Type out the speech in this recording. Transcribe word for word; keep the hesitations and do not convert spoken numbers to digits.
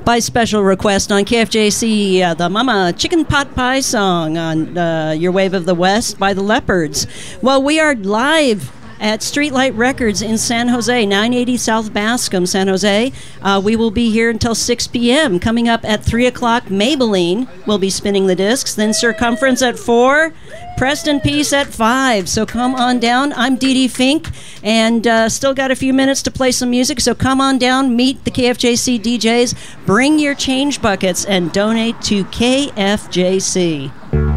By special request on K F J C, uh, the Mama Chicken Pot Pie song on uh, Your Wave of the West by the Leopards. Well, we are live at Streetlight Records in San Jose, nine eighty South Bascom, San Jose. Uh, we will be here until six p.m. Coming up at three o'clock, Maybelline will be spinning the discs. Then Circumference at four, Preston Peace at five. So come on down. I'm Dee Dee Fink, and uh, still got a few minutes to play some music. So come on down, meet the K F J C D Js, bring your change buckets, and donate to K F J C.